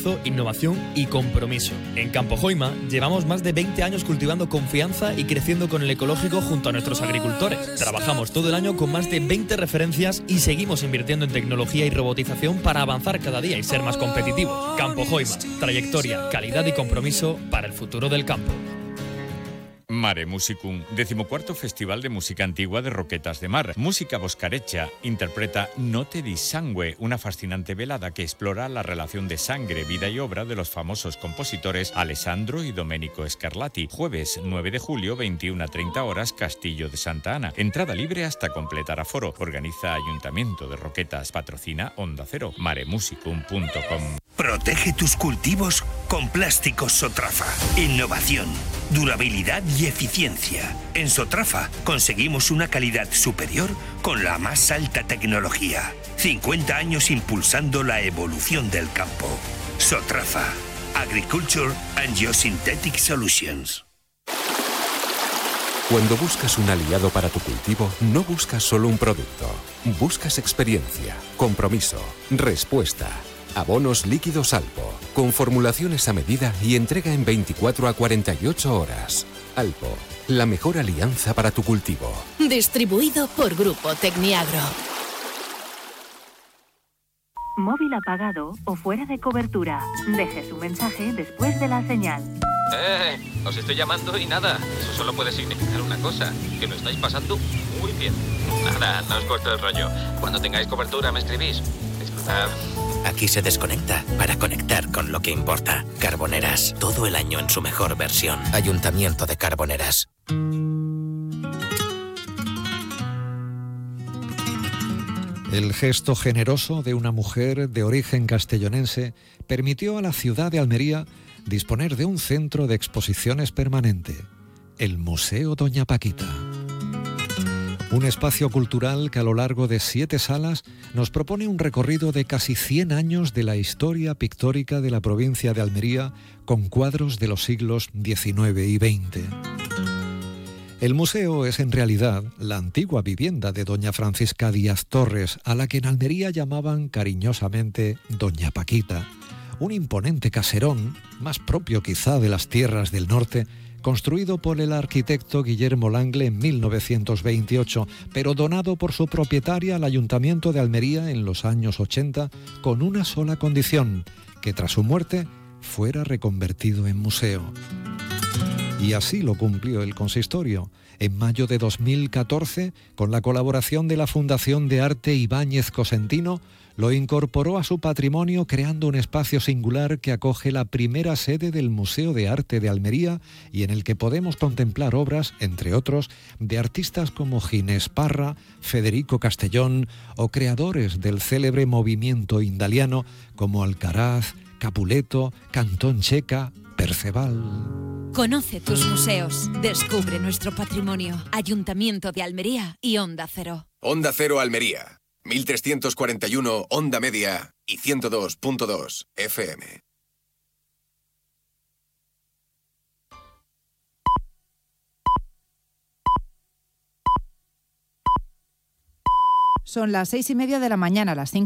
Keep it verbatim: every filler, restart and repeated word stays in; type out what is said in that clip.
esfuerzo, innovación y compromiso. En Campo Joima llevamos más de veinte años cultivando confianza y creciendo con el ecológico junto a nuestros agricultores. Trabajamos todo el año con más de veinte referencias y seguimos invirtiendo en tecnología y robotización para avanzar cada día y ser más competitivos. Campo Joima, trayectoria, calidad y compromiso para el futuro del campo. Mare Musicum, decimocuarto Festival de Música Antigua de Roquetas de Mar. Música Boscarecha interpreta Notte di Sangue, una fascinante velada que explora la relación de sangre, vida y obra de los famosos compositores Alessandro y Domenico Scarlatti. Jueves nueve de julio, veintiuna a treinta horas, Castillo de Santa Ana. Entrada libre hasta completar aforo. Organiza Ayuntamiento de Roquetas. Patrocina Onda Cero. maremusicum punto com. Protege tus cultivos con plásticos Sotrafa. Innovación, durabilidad y eficiencia. En Sotrafa conseguimos una calidad superior con la más alta tecnología. cincuenta años impulsando la evolución del campo. Sotrafa. Agriculture and Geosynthetic Solutions. Cuando buscas un aliado para tu cultivo, no buscas solo un producto. Buscas experiencia, compromiso, respuesta. Abonos líquidos Alpo, con formulaciones a medida y entrega en veinticuatro a cuarenta y ocho horas. Alpo, la mejor alianza para tu cultivo. Distribuido por Grupo Tecniagro. Móvil apagado o fuera de cobertura. Deje su mensaje después de la señal. Eh, os estoy llamando y nada. Eso solo puede significar una cosa, que lo estáis pasando muy bien. Nada, no os corto el rollo. Cuando tengáis cobertura me escribís. Disfrutad. Aquí se desconecta para conectar con lo que importa. Carboneras, todo el año en su mejor versión. Ayuntamiento de Carboneras. El gesto generoso de una mujer de origen castellonense permitió a la ciudad de Almería disponer de un centro de exposiciones permanente, el Museo Doña Paquita. Un espacio cultural que a lo largo de siete salas nos propone un recorrido de casi cien años de la historia pictórica de la provincia de Almería con cuadros de los siglos diecinueve y veinte. El museo es en realidad la antigua vivienda de doña Francisca Díaz Torres, a la que en Almería llamaban cariñosamente Doña Paquita, un imponente caserón, más propio quizá de las tierras del norte, construido por el arquitecto Guillermo Langle en mil novecientos veintiocho, pero donado por su propietaria al Ayuntamiento de Almería en los años ochenta, con una sola condición, que tras su muerte fuera reconvertido en museo. Y así lo cumplió el consistorio. En mayo de dos mil catorce, con la colaboración de la Fundación de Arte Ibáñez Cosentino, lo incorporó a su patrimonio creando un espacio singular que acoge la primera sede del Museo de Arte de Almería y en el que podemos contemplar obras, entre otros, de artistas como Ginés Parra, Federico Castellón o creadores del célebre movimiento indaliano como Alcaraz, Capuleto, Cantón Checa, Perceval. Conoce tus museos, descubre nuestro patrimonio. Ayuntamiento de Almería y Onda Cero. Onda Cero Almería, mil trescientos cuarenta y uno Onda Media y ciento dos punto dos F M. Son las seis y media de la mañana, las cinco.